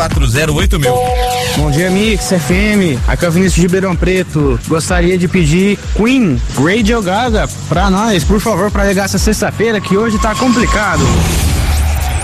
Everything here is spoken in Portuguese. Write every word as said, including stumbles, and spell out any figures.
quatro zero oito mil. Bom dia, Mix F M. Aqui é o Vinícius de Ribeirão Preto. Gostaria de pedir Queen, Radio Gaga, pra nós, por favor, pra ligar essa sexta-feira que hoje tá complicado.